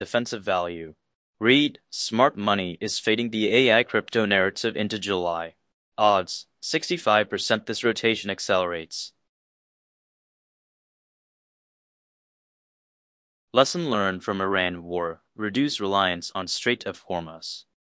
defensive value. Read, smart money is fading the AI crypto narrative into July. Odds, 65% this rotation accelerates. Lesson learned from Iran war, reduce reliance on Strait of Hormuz.